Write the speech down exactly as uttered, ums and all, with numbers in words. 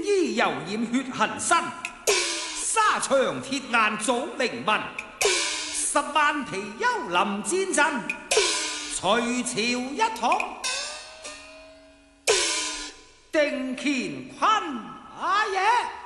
衣油染血痕身，沙場鐵顏早靈魂，十萬皮丘臨戰陣，隋朝一統定乾坤，阿爺。